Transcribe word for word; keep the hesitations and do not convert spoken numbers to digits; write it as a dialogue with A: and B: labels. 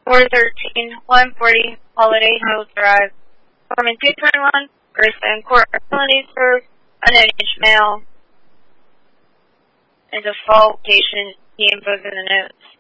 A: four thirteen, one forty, Holiday Hills Drive, apartment two twenty-one, Gerson Court, felony served, unknown male. And default patient, he imposes the notes.